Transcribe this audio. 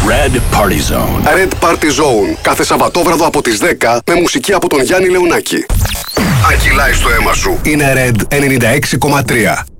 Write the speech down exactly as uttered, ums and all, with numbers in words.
Red Party Zone. Red Party Zone. Κάθε Σαββατόβραδο από τις δέκα με μουσική από τον Γιάννη Λεωνάκη. Αγγιλάει στο αίμα σου. Είναι Red ενενήντα έξι κόμμα τρία.